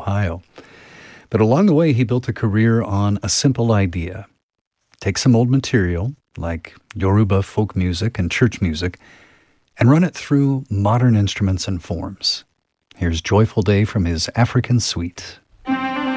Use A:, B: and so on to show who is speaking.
A: Ohio. But along the way, he built a career on a simple idea. Take some old material, like Yoruba folk music and church music, and run it through modern instruments and forms. Here's Joyful Day from his African Suite.